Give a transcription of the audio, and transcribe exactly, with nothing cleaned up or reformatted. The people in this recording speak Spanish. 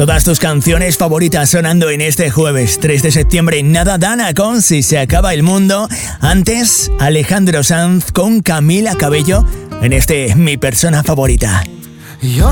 Todas tus canciones favoritas sonando en este jueves tres de septiembre. Nada Dana con Si se acaba el mundo. Antes, Alejandro Sanz con Camila Cabello en este Mi persona favorita. Yo